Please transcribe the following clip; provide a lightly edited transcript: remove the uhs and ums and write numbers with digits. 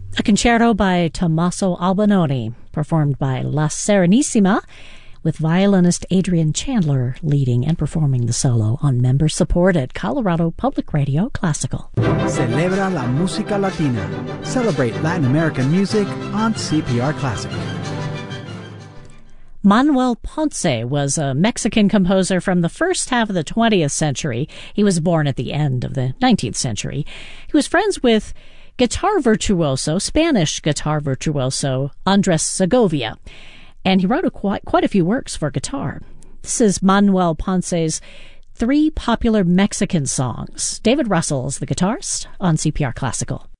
A concerto by Tommaso Albinoni, performed by La Serenissima, with violinist Adrian Chandler leading and performing the solo on member-supported Colorado Public Radio Classical. Celebra la música latina. Celebrate Latin American music on CPR Classical. Manuel Ponce was a Mexican composer from the first half of the 20th century. He was born at the end of the 19th century. He was friends with Spanish guitar virtuoso, Andres Segovia, and he wrote quite a few works for guitar. This is Manuel Ponce's 3 popular Mexican songs. David Russell is the guitarist on CPR Classical.